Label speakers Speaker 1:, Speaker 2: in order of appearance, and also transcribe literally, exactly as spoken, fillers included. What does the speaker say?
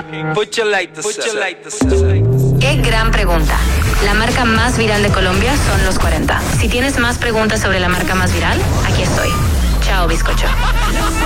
Speaker 1: Put your light to Put your light to
Speaker 2: Qué gran pregunta. La marca más viral de Colombia son los cuarenta. Si tienes más preguntas sobre la marca más viral, aquí estoy. Chao, bizcocho.